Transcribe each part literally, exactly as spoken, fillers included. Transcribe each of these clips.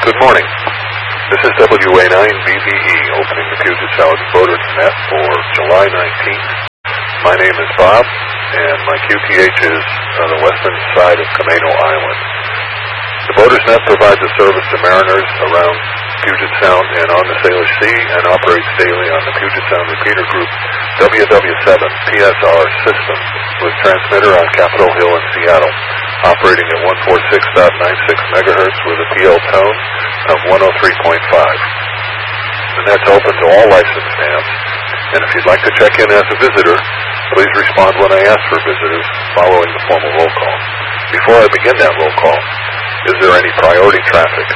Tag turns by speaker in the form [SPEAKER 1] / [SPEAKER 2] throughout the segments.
[SPEAKER 1] Good morning. This is W A nine B V E opening the Puget Sound Voters Net for July nineteenth. My name is Bob, and my Q T H is on the western side of Camano Island. The Voters Net provides a service to mariners around Puget Sound and on the Salish Sea and operates daily on the Puget Sound Repeater Group W W seven P S R system with transmitter on Capitol Hill in Seattle, operating at one forty-six point nine six megahertz with a P L tone of one oh three point five. The net's open to all licensed hams, and if you'd like to check in as a visitor, please respond when I ask for visitors following the formal roll call. Before I begin that roll call, is there any priority traffic?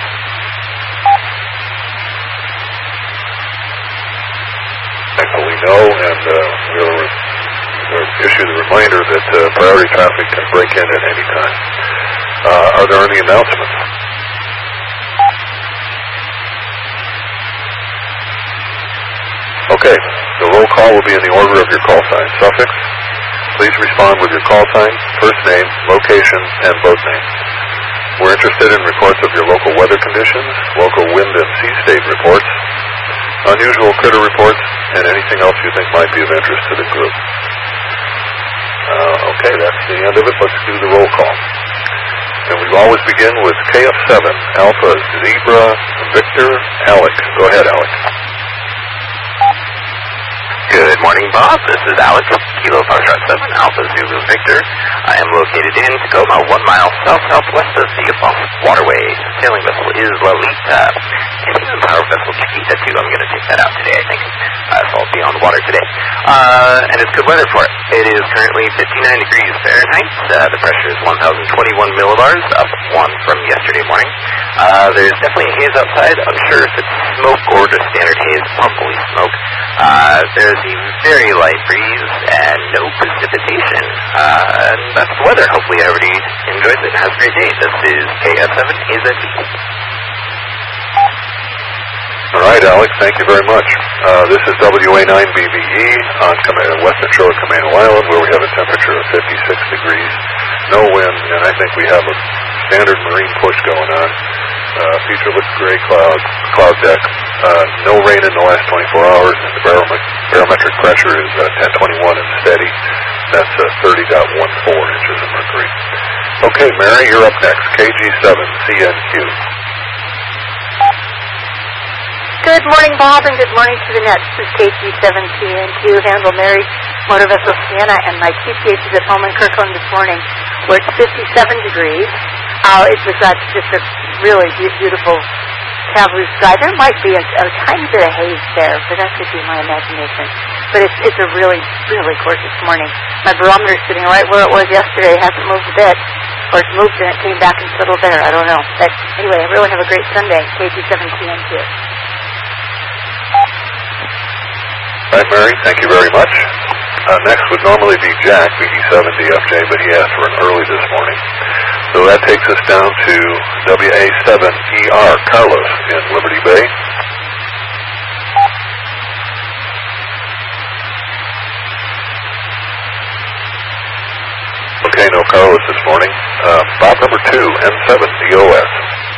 [SPEAKER 1] Thankfully no, and uh, we'll, we'll issue the reminder that uh, priority traffic can break in at any time. Uh, are there any announcements? Okay, the roll call will be in the order of your call sign. Suffix, please respond with your call sign, first name, location, and boat name. We're interested in reports of your local weather conditions, local wind and sea state reports, unusual critter reports, and anything else you think might be of interest to the group. Uh, okay, that's the end of it. Let's do the roll call. And we always begin with K F seven, Alpha, Zebra, Victor, Alex. Go ahead, Alex.
[SPEAKER 2] Good morning, Bob. This is Alex, Kilo Foxtrot seven, Alpha Zulu Victor. I am located in Tacoma, one mile south-southwest of the Gulf Waterway. Sailing vessel is Lalita. And even the power vessel Chiquita, too. I'm going to take that out today, I think. Uh, so I'll be on the water today. Uh, and it's good weather for it. It is currently fifty-nine degrees Fahrenheit. Uh, the pressure is one thousand twenty-one millibars, up one from yesterday morning. Uh, there's definitely a haze outside. Unsure if it's smoke or just standard haze, probably smoke. Uh, there's a very light breeze and no precipitation. Uh, and that's the weather. Hopefully everybody enjoys it and has a great day. This is K F seven A Z B.
[SPEAKER 1] All right, Alex, thank you very much. Uh, this is W A nine B V E on Camano, western shore of Camano Island, where we have a temperature of fifty-six degrees, no wind, and I think we have a standard marine push going on. Uh, future looks gray cloud, cloud deck. Uh, no rain in the last twenty-four hours, and the barometric, barometric pressure is uh, ten twenty-one and steady. That's uh, thirty point one four inches of mercury. Okay, Mary, you're up next. K G seven C N Q.
[SPEAKER 3] Good morning, Bob, and good morning to the net. This is K G seven C N Q, Handle Mary, Motor Vessel Sienna, and my Q T H is at home in Kirkland this morning, where it's fifty-seven degrees. Uh, it was uh, just a really be- beautiful blue sky. There might be a, a tiny bit of haze there, but that could be my imagination. But it's, it's a really, really gorgeous morning. My barometer's sitting right where it was yesterday. It hasn't moved a bit. Or it's moved and it came back and settled there. I don't know. But anyway, I really have a great Sunday. K G seven C N Q.
[SPEAKER 1] All right, Mary, thank you very much. Uh, next would normally be Jack, B D seven D F J, but he asked for an early this morning. So that takes us down to W A seven E R, Carlos, in Liberty Bay. Okay, no Carlos this morning. Uh, Bob number two, N seven D O S.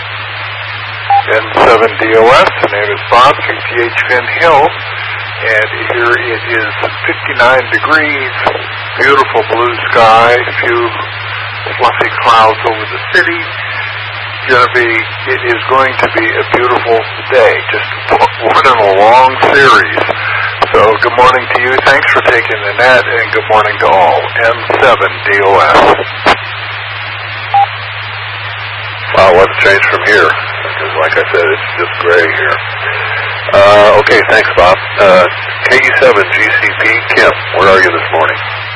[SPEAKER 4] N seven D O S, the name is Bob, K T H Finn Hill, and here it is fifty-nine degrees, beautiful blue sky, a few fluffy clouds over the city. Gonna be, it is going to be a beautiful day, just one in a long series. So good morning to you, thanks for taking the net, and good morning to all. N seven D O S.
[SPEAKER 1] Wow, what a change from here. Because like I said, it's just gray here. Uh, okay, thanks, Bob. Uh, K E seven G C P, Kim, where are you this morning?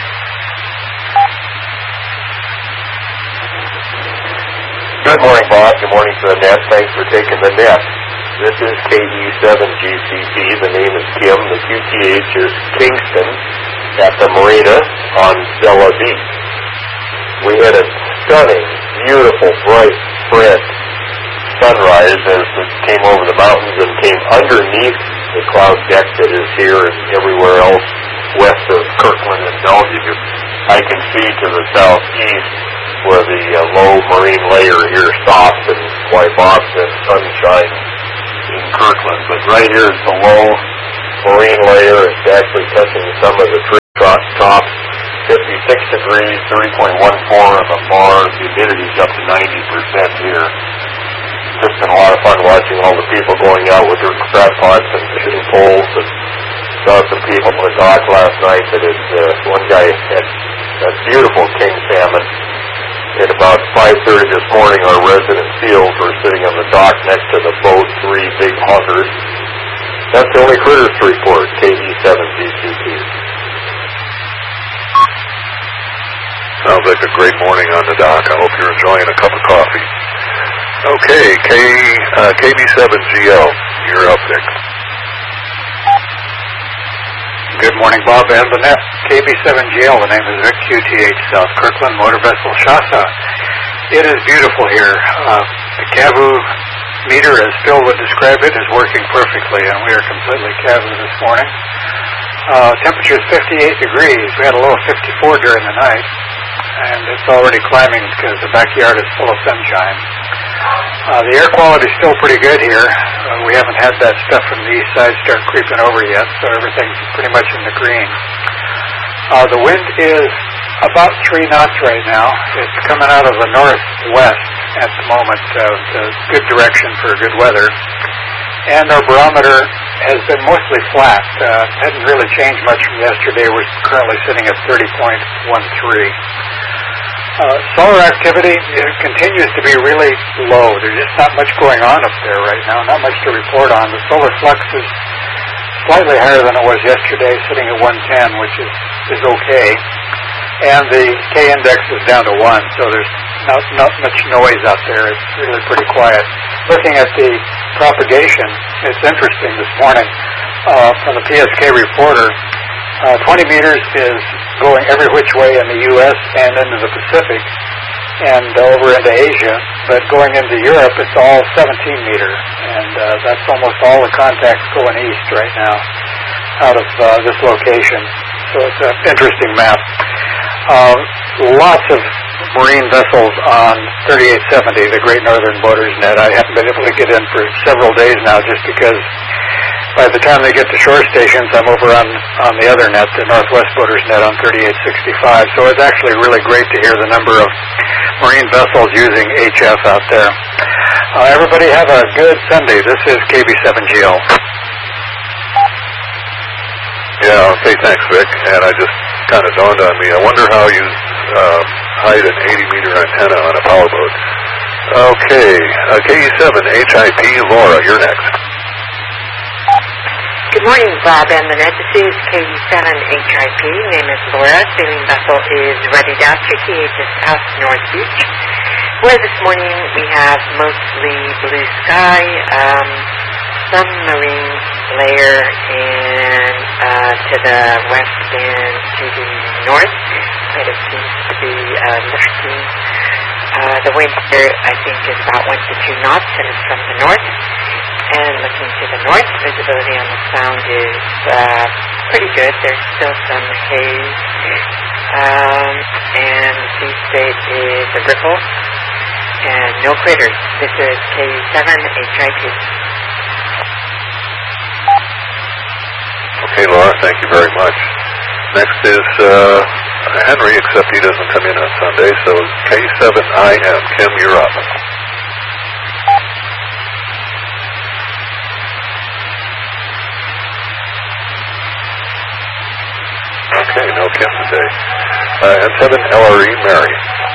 [SPEAKER 5] Good morning, Bob. Good morning to the net. Thanks for taking the net. This is K E seven G C P. The name is Kim. The Q T H is Kingston at the marina on Zella Beach. We had a stunning, beautiful, bright, red sunrise as it came over the mountains and came underneath the cloud deck that is here and everywhere else west of Kirkland and Bellevue. I can see to the southeast where the uh, low marine layer here stops and why Bob said right here is the low marine layer. It's actually touching some of the tree tops. fifty-six degrees, three point one four on the bar. Humidity's up to ninety percent here. Just been a lot of fun watching all the people going out with their crab pots and fishing poles. And saw some people on the dock last night that is, uh, one guy had a beautiful king salmon. At about five thirty this morning, our resident seals were sitting on the dock next to the boat, three big hunters. That's the only critters to report, K E seven G C P.
[SPEAKER 1] Sounds like a great morning on the dock. I hope you're enjoying a cup of coffee. Okay, K, uh, K B seven G L, you're up next.
[SPEAKER 6] Good morning, Bob and the net. K B seven G L, the name is Vic Q T H, South Kirkland Motor Vessel Shasta. It is beautiful here. Uh, the C A V U meter, as Phil would describe it, is working perfectly, and we are completely C A V U this morning. Uh, temperature is fifty-eight degrees. We had a low of fifty-four during the night, and it's already climbing because the backyard is full of sunshine. Uh, the air quality is still pretty good here. Uh, we haven't had that stuff from the east side start creeping over yet, so everything's pretty much in the green. Uh, the wind is about three knots right now. It's coming out of the northwest at the moment. Uh, it's a good direction for good weather. And our barometer has been mostly flat. Uh, hasn't really changed much from yesterday. We're currently sitting at thirty point one three. Uh, solar activity uh, continues to be really low. There's just not much going on up there right now, not much to report on. The solar flux is slightly higher than it was yesterday, sitting at one ten, which is, is okay. And the K-index is down to one, so there's not, not much noise out there. It's really pretty quiet. Looking at the propagation, it's interesting this morning uh, from the P S K reporter. Uh, twenty meters is going every which way in the U S and into the Pacific and uh, over into Asia, but going into Europe, it's all seventeen meter, and uh, that's almost all the contacts going east right now out of uh, this location. So it's an interesting map. Uh, lots of marine vessels on thirty-eight seventy, the Great Northern Boaters Net. I haven't been able to get in for several days now just because by the time they get to shore stations, I'm over on, on the other net, the Northwest Boaters Net on thirty-eight sixty-five. So it's actually really great to hear the number of marine vessels using H F out there. Uh, everybody have a good Sunday. This is K B seven G L.
[SPEAKER 1] Yeah, okay, thanks, Vic. And I just kind of dawned on me, I wonder how you uh, hide an eighty meter antenna on a powerboat. Okay, uh, K E seven H I P, Laura, you're next.
[SPEAKER 7] Good morning, Bob and the net. This is K E seven H I P. Name is Laura. Sailing vessel is Ready Dock, Q T H is South North Beach. Where this morning we have mostly blue sky, um, some marine layer in, uh, to the west and to the north, but it seems to be uh, lifting. Uh, the wind here, I think, is about one to two knots, and it's from the north. And looking to the north, visibility on the sound is uh, pretty good. There's still some haze, um, and the sea state is a ripple, and no critters. This is K E seven H I P.
[SPEAKER 1] Okay, Laura, thank you very much. Next is uh, Henry, except he doesn't come in on Sunday, so K seven I M. Kim, you're up. Okay, no Kim today. Uh, N seven L R E, Mary.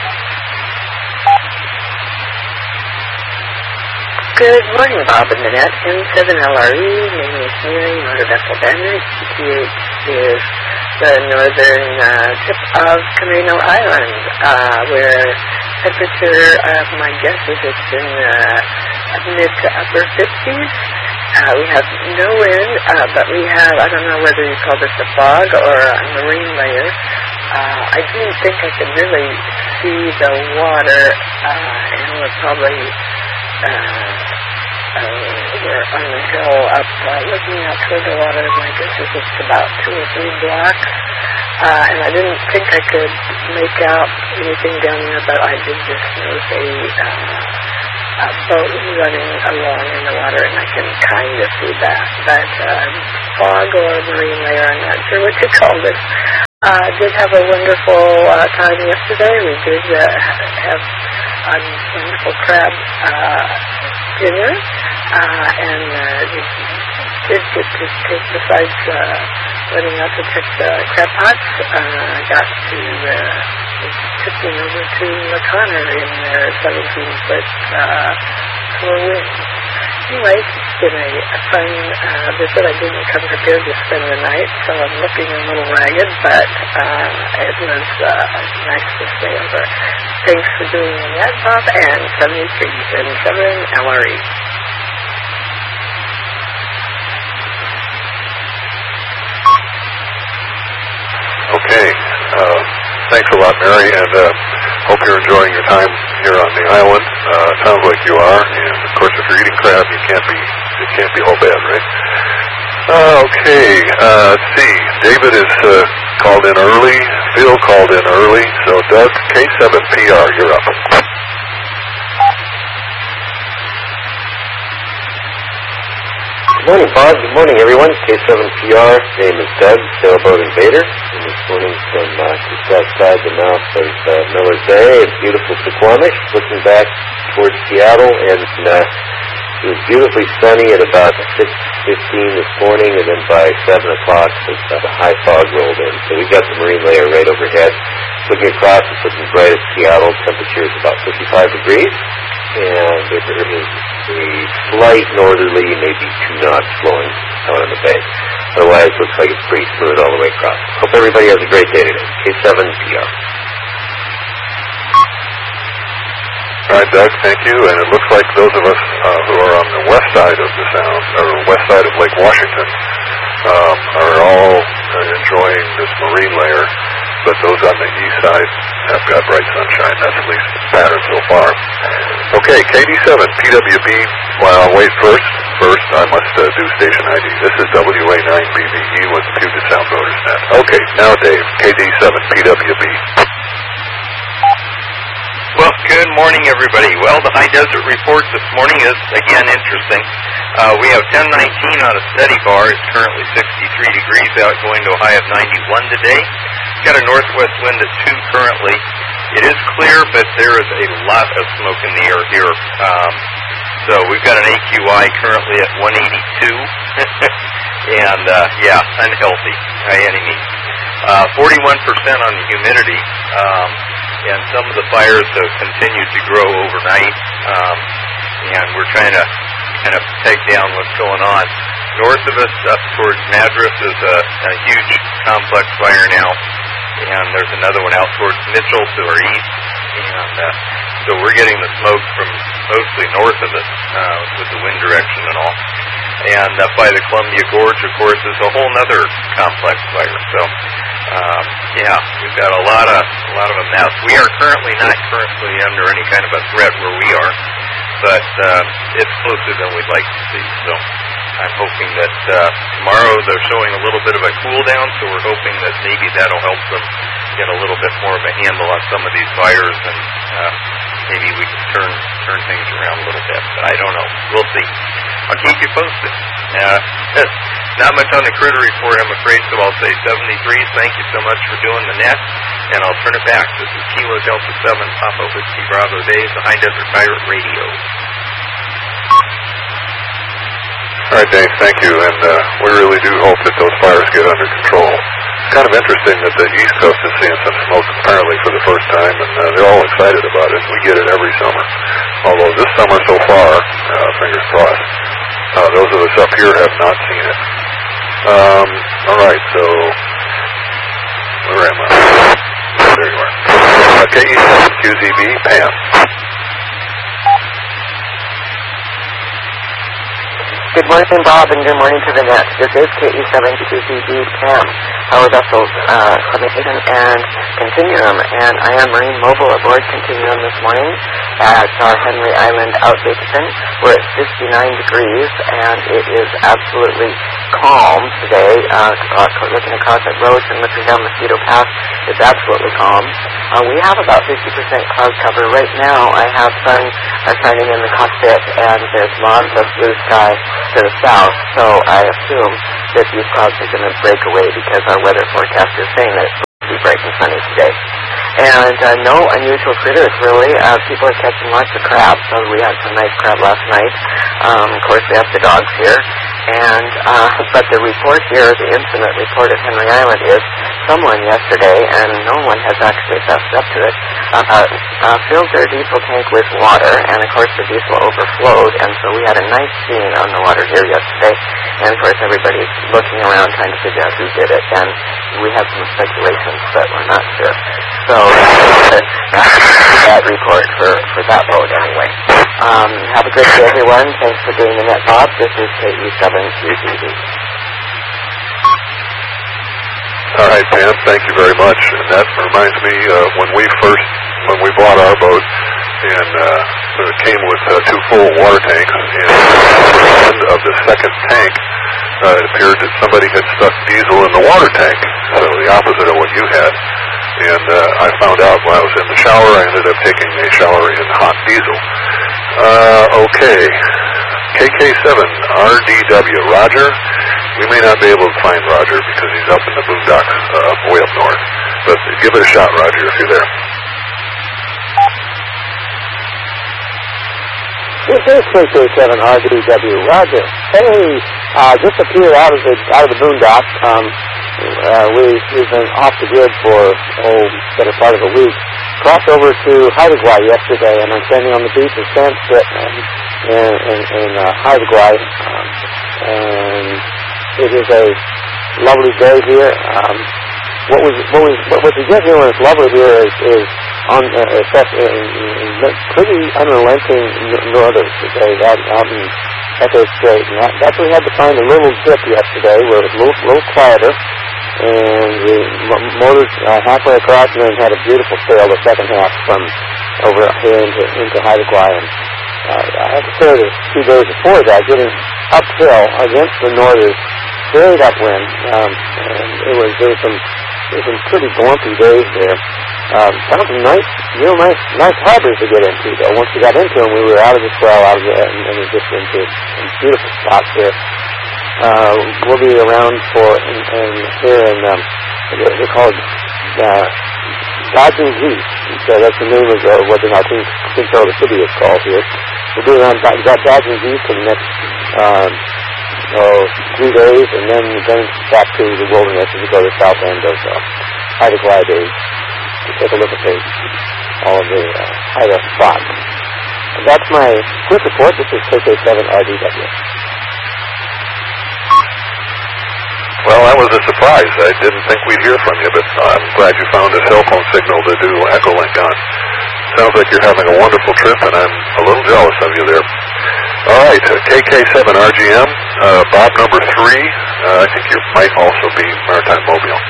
[SPEAKER 8] Good morning, Bob and the net. N seven L R E, name is Mary, motor vessel bandit. Q T H is the northern uh, tip of Camino Island, uh, where temperature, uh, my guess is it's in uh, mid to upper fifties. Uh, we have no wind, uh, but we have, I don't know whether you call this a fog or a marine layer. Uh, I didn't think I could really see the water, uh, and we're probably uh, uh, we're on the hill up, uh, looking out toward the water. My guess is it's about two or three blocks. Uh, and I didn't think I could make out anything down there, but I did just notice a uh, boat running along in the water, and I can kind of see that. But uh, fog or marine layer, I'm not sure what to call this. Uh, did have a wonderful uh, time yesterday. We did uh, have a wonderful crab uh, dinner, uh, and uh, we did get to take, besides uh, running out to check the crab pots, uh, got to uh, took me over to LaConner in their seventeen-foot uh, four wings. Anyway, it's been a, a fun uh, visit. I didn't come prepared to spend the night, so I'm looking a little ragged, but uh, it was uh, nice to stay over. Thanks for doing that, Bob, and seventy-three and seven L R E.
[SPEAKER 1] Okay. Uh, thanks a lot, Mary, and uh, hope you're enjoying your time here on the island. Uh, sounds like you are, and of course, if you're eating crab, you can't be it can't be all bad, right? Uh, okay. Uh, let's see. David is uh, called in early. Phil called in early. So, Doug, K seven P R, you're up.
[SPEAKER 5] Good morning, Bob. Good morning, everyone. K seven P R. Name is Doug, sailboat invader. And this morning from uh, just outside the mouth of uh, Miller's Bay in beautiful Suquamish, looking back towards Seattle, and uh, it was beautifully sunny at about six fifteen this morning, and then by seven o'clock, the, uh, the high fog rolled in. So we've got the marine layer right overhead. Looking across, it's looking bright at Seattle. Temperature is about fifty-five degrees. And there is a slight northerly, maybe two knots flowing out on the bay. Otherwise, it looks like it's pretty smooth all the way across. Hope everybody has a great day today. K seven P R.
[SPEAKER 1] All right, Doug, thank you. And it looks like those of us uh, who are on the west side of the Sound, or west side of Lake Washington, um, are all uh, enjoying this marine layer. But those on the east side have got bright sunshine. That's at least the pattern so far. Okay, K D seven, P W B. Well, wait, first, first I must uh, do station I D. This is W A nine B B E with Puget Sound Voters Net. Okay, now Dave, K D seven, P W B.
[SPEAKER 2] Well, good morning, everybody. Well, the high desert report this morning is, again, interesting. Uh, we have ten nineteen on a steady bar. It's currently sixty-three degrees out, going to a high of ninety-one today. Got a northwest wind at two currently. It is clear, but there is a lot of smoke in the air here. Um, so we've got an A Q I currently at one eighty-two. and, uh, yeah, unhealthy by any means. Uh, forty-one percent on the humidity. Um, and some of the fires have continued to grow overnight. Um, and we're trying to kind of peg down what's going on. North of us, up towards Madras, is a, a huge complex fire now. And there's another one out towards Mitchell to our east. And uh, so we're getting the smoke from mostly north of us uh, with the wind direction and all. And up by the Columbia Gorge, of course, is a whole other complex fire. So, um, yeah, we've got a lot of a lot of a mess. We are currently not currently under any kind of a threat where we are, but uh, it's closer than we'd like to see. So I'm hoping that uh, tomorrow they're showing a little bit of a cool down, so we're hoping that maybe that'll help them get a little bit more of a handle on some of these fires, and uh, maybe we can turn turn things around a little bit. But I don't know. We'll see. I'll keep you posted. Uh, not much on the critter report, I'm afraid, so I'll say seventy-three. Thank you so much for doing the net, and I'll turn it back. This is Kilo Delta seven, Papa Whiskey Bravo Days, the High Desert Pirate Radio.
[SPEAKER 1] All right, Dave, thank you, and uh, we really do hope that those fires get under control. It's kind of interesting that the East Coast is seeing some smoke apparently for the first time, and uh, they're all excited about it. We get it every summer. Although this summer so far, uh, fingers crossed, uh, those of us up here have not seen it. Um, all right, so where am I? There you are. Uh, K E seven Q Z B, Pam.
[SPEAKER 9] Good morning, Bob, and good morning to the net. This is K E seven Q Z B Pam.
[SPEAKER 8] power vessels, uh, Clemenhaven and Continuum. And I am Marine Mobile aboard Continuum this morning at our Henry Island outbasin. We're at fifty-nine degrees, and it is absolutely calm today. Uh, looking across at Roach and looking down Mosquito Pass, it's absolutely calm. Uh, we have about fifty percent cloud cover. Right now, I have sun uh, shining in the cockpit, and there's lots of blue sky to the south, so I assume that these clouds are going to break away because our weather forecast is saying that it's going to be bright and sunny today. And uh, no unusual critters, really. Uh, people are catching lots of crabs, so we had some nice crab last night. Um, of course, we have the dogs here. And uh, but the report here, the incident report at Henry Island, is someone yesterday, and no one has actually fessed up to it, uh, uh, filled their diesel tank with water, and of course the diesel overflowed, and so we had a nice scene on the water here yesterday. And of course everybody's looking around trying to figure out who did it, and we have some speculations, but we're not sure. So that report for, for that boat anyway. Um, have a great day, everyone. Thanks for doing the net, Bob. This is K E seven Q T V.
[SPEAKER 1] All right, Pam, thank you very much. And that reminds me, uh, when we first, when we bought our boat, and uh, it came with uh, two full water tanks, and at the end of the second tank, uh, it appeared that somebody had stuck diesel in the water tank, so the opposite of what you had. And uh, I found out when I was in the shower, I ended up taking a shower in hot diesel. Uh, okay. K K seven R D W, Roger. We may not be able to find Roger because he's up in the boondocks uh, way up north. But give it a shot, Roger, if you're there.
[SPEAKER 9] This is K K seven R D W, Roger. Hey, uh, just appeared out of the out of the boondocks. Um, uh, we we've been off the grid for oh, better part of a week. Crossed over to Haida Gwaii yesterday, and I'm standing on the beach of Sanskrit and in in, in uh, Haida Gwaii, um, and it is a lovely day here. Um, what was what was what, what you get here when it's lovely here is is on uh, effect in, in, in pretty unrelenting northers today out, out in Echo Strait, and that, that's we had to find a little dip yesterday where it was a little, little quieter, and we m- motored uh, halfway across and then had a beautiful sail the second half from over here into into Haida Gwaii. And uh, I have to say the two days before that, getting uphill against the northers, straight upwind, um, and it was there was some there was some pretty bumpy days there. Um, found some nice, real nice, nice harbors to get into, though. Once we got into them, we were out of the swell, out of the, and, and just into some beautiful spots here. Uh, we'll be around for, and, and here in, um, they're, they're called, uh, Dodging Geese. So that's the name of uh, what the I think Central City is called here. We'll be around Dodging Geese for the next, um, oh, three days, and then then back to the wilderness as we go to the south end of uh, Haida Gwaii to, to take a look at the, all of the uh, Haida spots. And that's my quick report. This is K K seven R D W.
[SPEAKER 1] Well, that was a surprise. I didn't think we'd hear from you, but I'm glad you found a cell phone signal to do Echolink on. Sounds like you're having a wonderful trip, and I'm a little jealous of you there. All right, uh, K K seven R G M, uh, Bob number three. Uh, I think you might also be Maritime Mobile.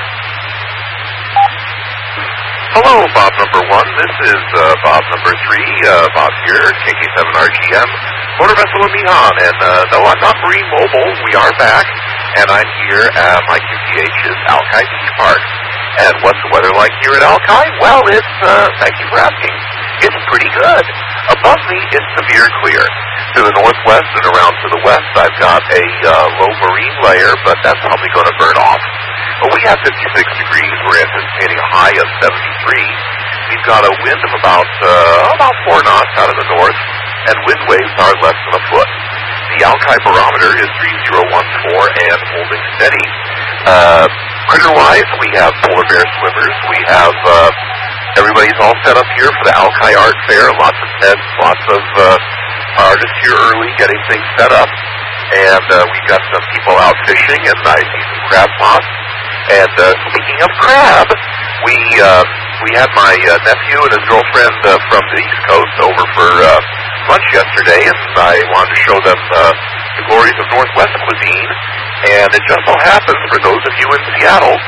[SPEAKER 2] Hello, Bob number one. This is uh, Bob number three. Uh, Bob here, K K seven R G M, motor vessel in Mihan. And uh, no, I'm not Marine Mobile. We are back, and I'm here at my Q T H's Alki Beach Park. And what's the weather like here at Alki? Well, it's, uh, thank you for asking, it's pretty good. Above me, it's severe clear. To the northwest and around to the west, I've got a uh, low marine layer, but that's probably going to burn off. But we have fifty-six degrees. We're anticipating a high of seventy-three. We've got a wind of about uh, about four knots out of the north, and wind waves are less than a foot. The Alki barometer is three thousand fourteen and holding steady. Uh, critter-wise, we have polar bear swimmers. We have uh, everybody's all set up here for the Alki Art Fair. Lots of tents, lots of uh, artists here early getting things set up. And uh, we've got some people out fishing, and I see some crab pots. And uh, speaking of crab, we uh, we had my uh, nephew and his girlfriend uh, from the East Coast over for uh, lunch yesterday, and I wanted to show them uh, the glories of Northwest cuisine. And it just so happens, for those of you in Seattle,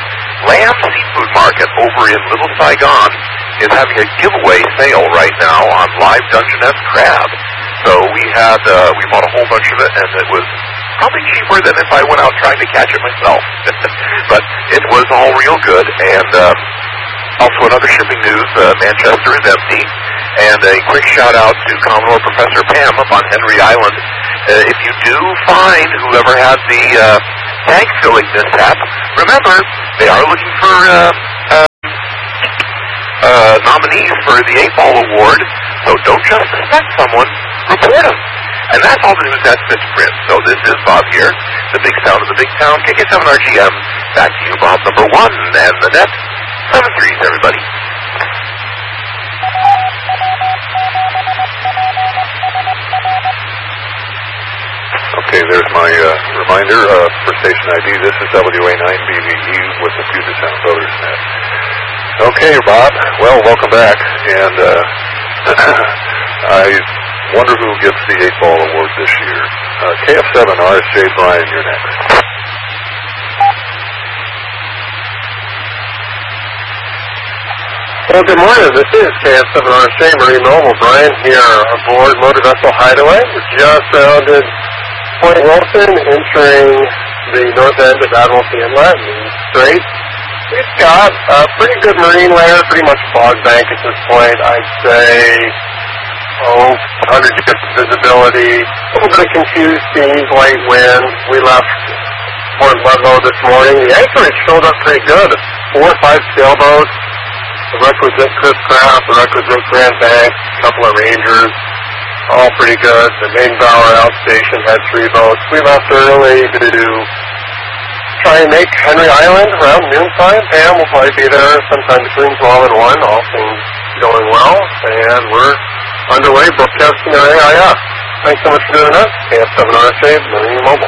[SPEAKER 1] Lamb Seafood Market over in Little Saigon is having a giveaway sale right now on live Dungeness crab. So we had, uh, we bought a whole bunch of it, and it was probably cheaper than if I went out trying to catch it myself. But it was all real good, and uh, also in other shipping news, uh, Manchester is empty, and a quick shout-out to Commodore Professor Pam up on Henry Island. Uh, if you do find whoever had the uh, tank filling mishap, remember, they are looking for uh, uh, uh, nominees for the eight ball Award, so don't just suspect someone, report them. And that's all the news that's been print. So this is Bob here, the big sound of the big town, K K seven R G M. Back to you, Bob, number one, and the net, seven threes, everybody. Okay, there's my uh, reminder uh, for station I D. This is W A nine B V E with the Puget Sound Voters Net. Okay, Bob. Well, welcome back. And uh, I wonder who gets the eight ball Award this year. Uh, K F seven R S J Brian, you're next.
[SPEAKER 10] Well, good morning. This is K F seven R S J Marine Mobile. Brian here aboard Motor Vessel Hideaway. We just rounded Point Wilson, entering the north end of Admiralty Inlet and Strait. We've got a pretty good marine layer, pretty much fog bank at this point. I'd say, oh, one hundred yards of visibility, a little bit of confused seas, light wind. We left Port Ludlow this morning. The anchorage showed up pretty good. Four or five sailboats, the requisite Chris Craft, the requisite Grand Bank, a couple of Rangers, all pretty good. The main Bower outstation had three boats. We left early to try and make Henry Island around noontime. Pam will probably be there sometime between twelve and one, all things going well. And we're underway broadcasting our A I F. Thanks so much for doing that. K F seven R S J, Marine Mobile.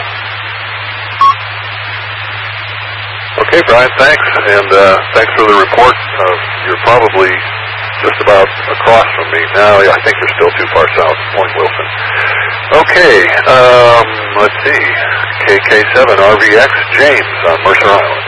[SPEAKER 1] Okay, Brian, thanks. And uh, thanks for the report. Uh, you're probably just about across from me now. I think you're still too far south, Point Wilson. Okay, um, let's see. K K seven R V X, James on Mercer Island.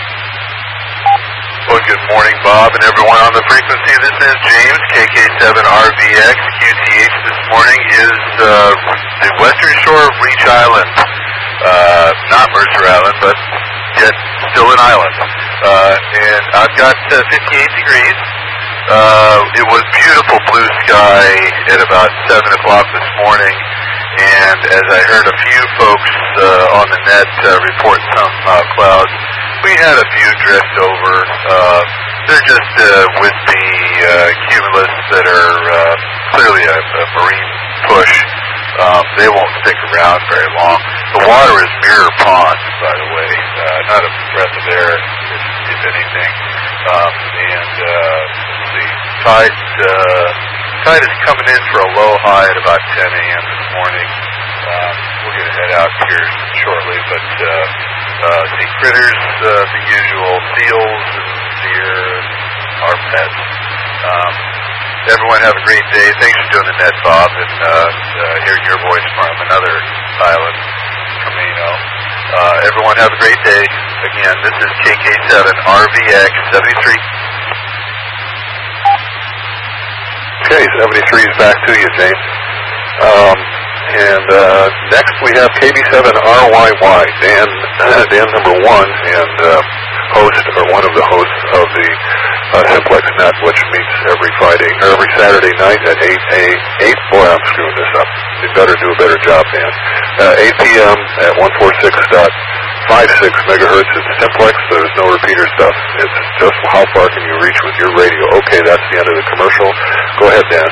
[SPEAKER 11] Well, good morning, Bob, and everyone on the frequency. This is James, K K seven R V X. Q T H this morning is uh, the western shore of Leech Island. Uh, not Mercer Island, but yet still an island. Uh, and I've got uh, fifty-eight degrees. Uh, it was beautiful blue sky at about seven o'clock this morning, and as I heard a few folks uh, on the net uh, report some uh, clouds, we had a few drift over. Uh, they're just uh, with the uh, cumulus that are uh, clearly a, a marine push. Um, they won't stick around very long. The water is mirror ponds, by the way, uh, not a breath of air, if, if anything. Um, and uh, the tide, uh, tide is coming in for a low high at about ten a.m. this morning. Um, we're going to head out here shortly, but uh, uh, see critters, uh, the usual seals and deer, our pets. Um, Everyone have a great day. Thanks for doing the net, Bob, and uh, uh, hearing your voice from another island, Camino. Uh, everyone have a great day. Again, this is K K seven R V X seventy-three.
[SPEAKER 1] Okay, seventy-three is back to you, James. Um, and uh, next we have K B seven R Y Y, Dan, uh, Dan number one, and uh, host, or one of the hosts of the Uh, Simplex Net, which meets every Friday, or every Saturday night at eight a eight. Boy, I'm screwing this up. You better do a better job, man. Uh, eight p.m. at one forty-six point five six megahertz. It's Simplex. There's no repeater stuff. It's just how far can you reach with your radio. Okay, that's the end of the commercial. Go ahead, Dan.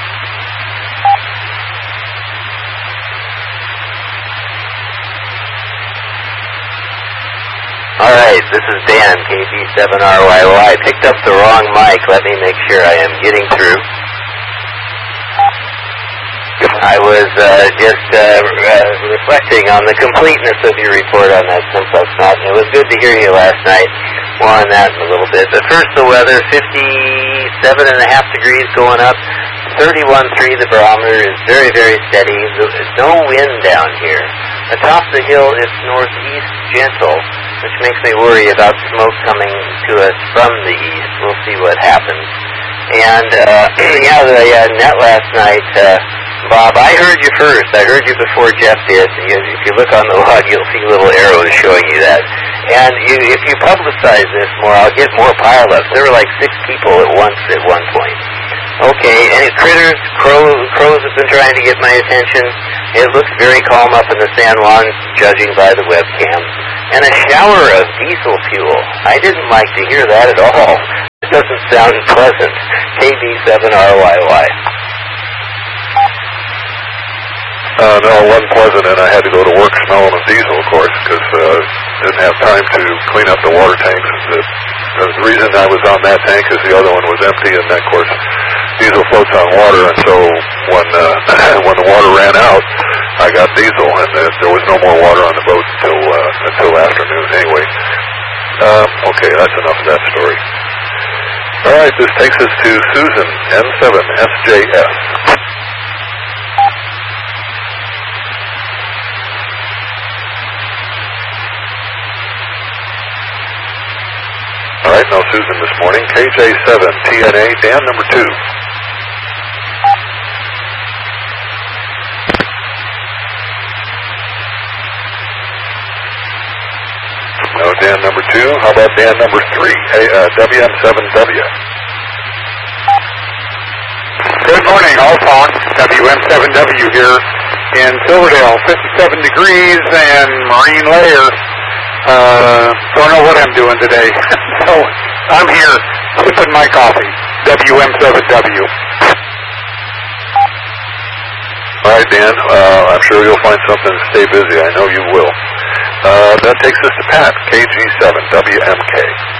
[SPEAKER 2] All right, this is Dan, K B seven R Y Y. I picked up the wrong mic. Let me make sure I am getting through. I was uh, just uh, uh, reflecting on the completeness of your report on that Simplex Net. It was good to hear you last night. More on that in a little bit. But first, the weather, fifty-seven and a half degrees going up. thirty-one point three, the barometer is very, very steady. There's no wind down here. Atop the hill, it's northeast gentle. which makes me worry about smoke coming to us from the east. We'll see what happens. And, uh, yeah, the uh, net last night, uh, Bob, I heard you first. I heard you before Jeff did. If you look on the log, you'll see little arrows showing you that. And you, if you publicize this more, I'll get more pile-ups. There were like six people at once at one point. Okay, and critters, crows, crows have been trying to get my attention. It looks very calm up in the San Juan, judging by the webcam. And a shower of diesel fuel. I didn't like to hear that at all. It doesn't sound pleasant. K B seven R Y Y.
[SPEAKER 1] Uh, no, it wasn't pleasant, and I had to go to work smelling of diesel, of course, because uh, didn't have time to clean up the water tanks. The, the reason I was on that tank is the other one was empty, and of course, diesel floats on water, and so when uh, when the water ran out, I got diesel, and uh, there was no more water on the boat until uh, until afternoon. Anyway, uh, okay, that's enough of that story. All right, this takes us to Susan N seven S J S. All right, now Susan this morning, K J seven T N A, Dan number two. No, Dan number two. How about Dan number three, hey, uh, W M seven W?
[SPEAKER 6] Good morning, Alphonse. W M seven W here in Silverdale, fifty-seven degrees and marine layer. Uh, don't know what I'm doing today. So I'm here sipping my coffee. W M seven W.
[SPEAKER 1] All right, Dan. Uh, I'm sure you'll find something to stay busy. I know you will. Uh, that takes us to Pat, K G seven W M K.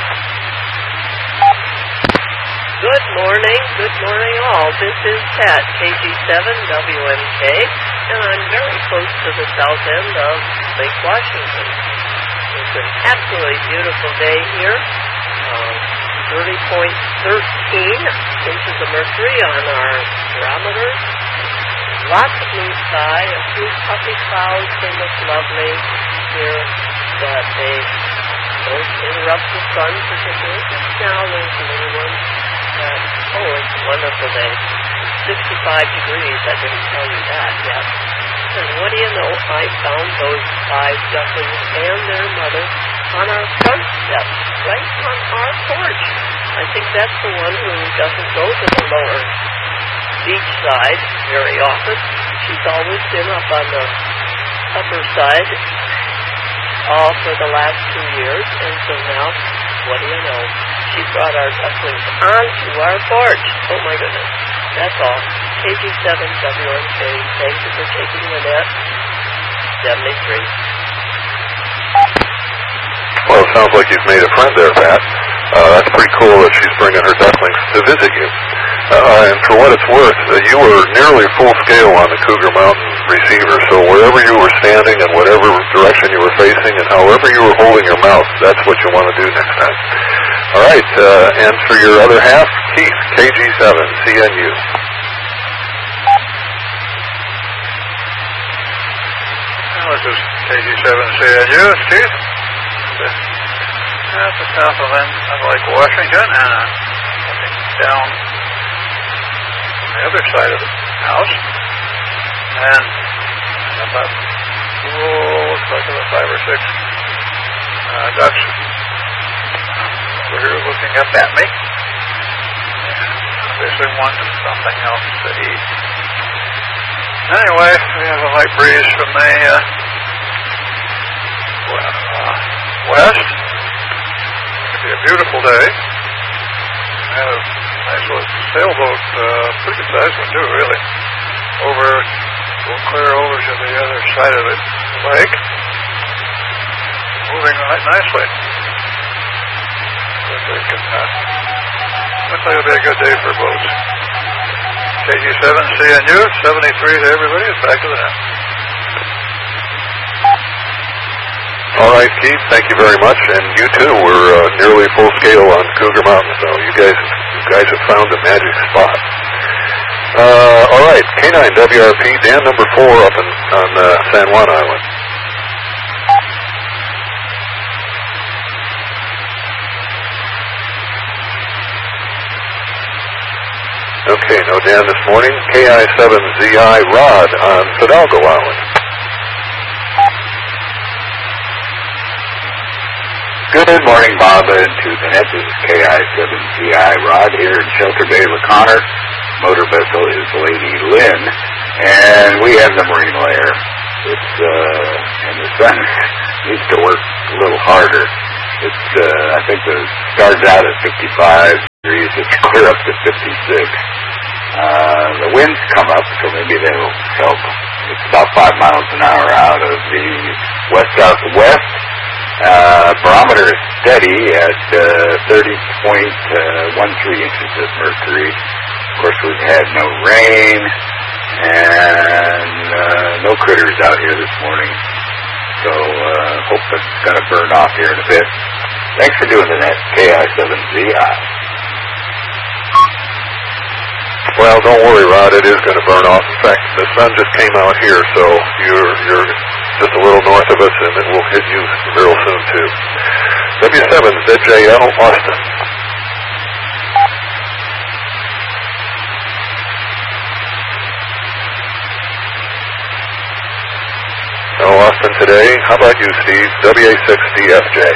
[SPEAKER 12] Good morning. Good morning, all. This is Pat, K G seven W M K, and I'm very close to the south end of Lake Washington. It's an absolutely beautiful day here. Um, thirty point one three inches of mercury on our barometer. Lots of blue sky, a few puffy clouds. They look lovely here, but they don't interrupt the sun particularly. Just now there's a little one. But, oh, it's a wonderful day. sixty-five degrees, I didn't tell you that yet. And what do you know, I found those five ducklings and their mother on our front step, right on our porch. I think that's the one who doesn't go to the lower beach side very often. She's always been up on the upper side all for the last two years, and so now, what do you know? She brought our ducklings onto our porch. Oh my goodness. That's all. K G seven W M K, thank you for taking the net. seventy-three.
[SPEAKER 1] Well, it sounds like you've made a friend there, Pat. Uh, that's pretty cool that she's bringing her ducklings to visit you. Uh, and for what it's worth, uh, you were nearly full scale on the Cougar Mountain receiver, so wherever you were standing and whatever direction you were facing and however you were holding your mouth, that's what you want to do next time. All right, uh, and for your other half, Keith, K G seven C N U.
[SPEAKER 13] This is K G seven C N U, it's Keith. At the south of Lake Washington, and uh, looking down on the other side of the house, and about, oh, looks like about five or six uh, ducks over here looking up at me. Obviously wanting something else to eat. Anyway, we have a light breeze from the uh, uh, west. It's going to be a beautiful day. We have a nice little sailboat, uh, pretty good sized one too, really. Over, we'll clear over to the other side of the lake. Moving right nicely. Looks like, uh, looks like it'll be a good day for boats. K G seven C N U, seventy-three to everybody. It's back to the net.
[SPEAKER 1] All right, Keith, thank you very much. And you too were uh, nearly full scale on Cougar Mountain, so you guys, you guys have found a magic spot. Uh, all right, K nine W R P, Dan number four up in, on uh, San Juan Island. Okay, no Dan this morning. K I seven Z I Rod on Fidalgo Island.
[SPEAKER 6] Good morning, Bob, and to the net. This is K I seven Z I Rod here in Shelter Bay, LaConner. Motor vessel is Lady Lynn, and we have the marine layer. It's, uh, and the sun needs to work a little harder. It's, uh, I think it starts out at fifty-five degrees. It's clear up to fifty-six. Uh, the winds come up, so maybe they'll help. It's about five miles an hour out of the west-southwest. Uh, barometer is steady at uh, thirty point one three inches of mercury. Of course, we've had no rain and uh, no critters out here this morning. So uh, hope it's going to burn off here in a bit. Thanks for doing the net, K I seven Z I.
[SPEAKER 1] Well, don't worry, Rod. It is going to burn off. In fact, the sun just came out here, so you're you're just a little north of us, and it will hit you real soon, too. W seven Z J L, Austin. No Austin today. How about you, Steve? W A six D F J.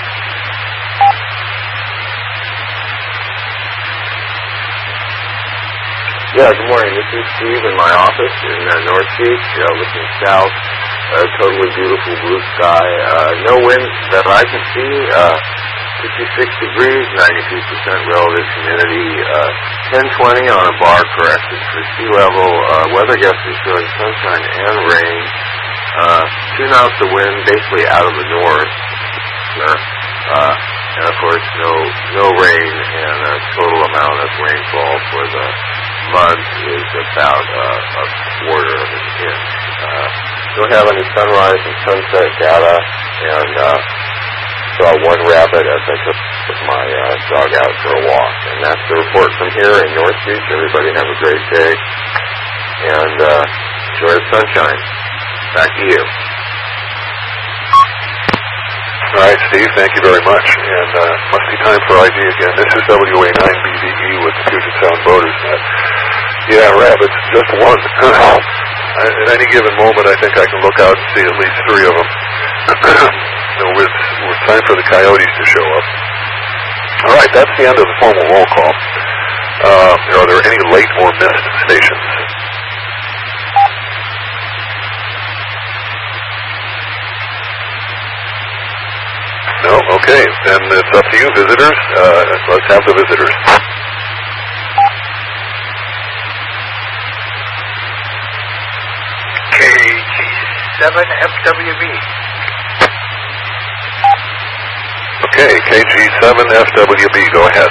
[SPEAKER 5] Yeah, good morning. This is Steve in my office in uh, North Beach, uh, looking south. Uh, totally beautiful blue sky. Uh, no wind that I can see. Uh, fifty-six degrees, ninety-two percent relative humidity. Uh, ten twenty on a bar corrected for sea level. Uh, weather guest is showing sunshine and rain. Uh, two knots of wind, basically out of the north. Uh, and of course, no no rain, and a total amount of rainfall for the month is about uh, a quarter of an inch. Uh, don't have any sunrise and sunset data, and uh, saw one rabbit as I took my uh, dog out for a walk. And that's the report from here in North Beach. Everybody have a great day, and uh, enjoy the sunshine. Back to you.
[SPEAKER 1] All right, Steve, thank you very much. And uh, must be time for I D again. This is W A nine B V E with the Puget Sound Boaters Net. Yeah, rabbits, just one. At any given moment, I think I can look out and see at least three of them. So it's, it's time for the coyotes to show up. All right, that's the end of the formal roll call. Uh, are there any late or missed stations? No? Okay, then it's up to you, visitors. Uh, let's have the visitors.
[SPEAKER 13] K G seven F W B.
[SPEAKER 1] Okay, K G seven F W B, go ahead.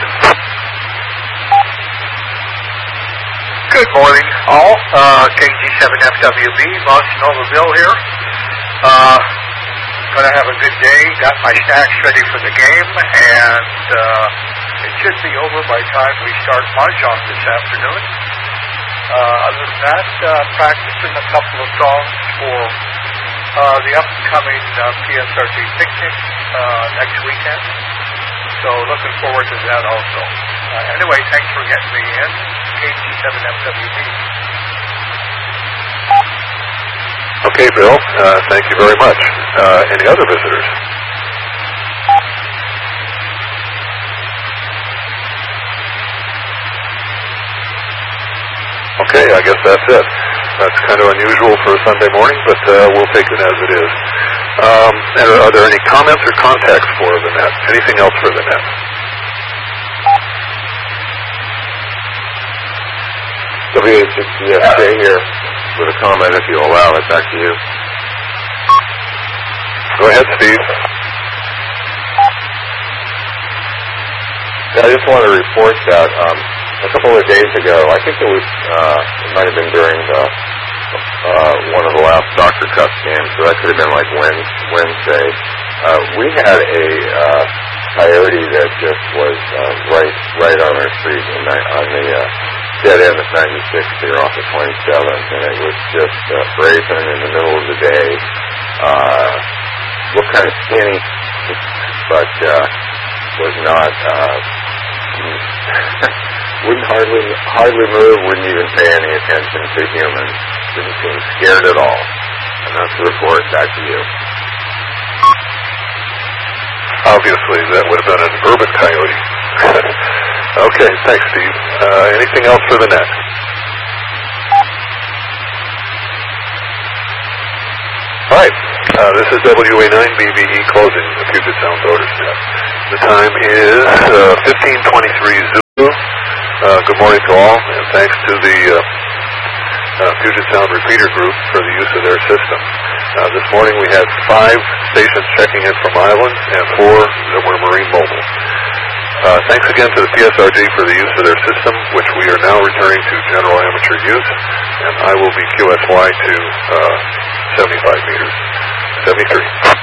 [SPEAKER 13] Good morning, all. Uh, K G seven F W B, Boston Overville here. Uh, gonna have a good day. Got my snacks ready for the game, and uh, it should be over by the time we start Mahjong this afternoon. Uh, other than that, uh, practicing a couple of songs for uh, the upcoming uh, P S R G picnic uh, next weekend. So looking forward to that also. Uh, anyway, thanks for getting me in. K G seven F W B.
[SPEAKER 1] Okay, Bill. Uh, thank you very much. Uh, any other visitors? Okay, I guess that's it. That's kind of unusual for a Sunday morning, but uh, we'll take it as it is. Um, and are there any comments or contacts for the net? Anything else for the net?
[SPEAKER 5] W A six D F J here with a comment, if you allow it. Back to you.
[SPEAKER 1] Go ahead, Steve.
[SPEAKER 5] Yeah, I just want to report that um, a couple of days ago, I think it was, uh, it might have been during the, uh, one of the last Doctor Cup games, so that could have been like Wednesday. Uh, we had a uh, coyote that just was uh, right right on our street on the, on the uh, dead end of ninety-six here off of twenty-seventh, and it was just uh, brazen in the middle of the day. Uh, looked kind of skinny, but uh, was not uh, Wouldn't hardly hardly move, wouldn't even pay any attention to humans. Didn't seem scared at all. And that's the report. Back to you.
[SPEAKER 1] Obviously, that would have been an urban coyote. Okay, thanks, Steve. Uh, anything else for the net? All right, uh, this is W A nine B V E closing the Puget Sound Voters Net. The time is uh, fifteen twenty-three Zulu. Uh, good morning to all, and thanks to the uh, uh, Puget Sound Repeater Group for the use of their system. Uh, this morning we had five stations checking in from islands and four that were marine mobile. Uh, thanks again to the P S R G for the use of their system, which we are now returning to general amateur use, and I will be Q S Y to uh, seventy-five meters, seventy-three.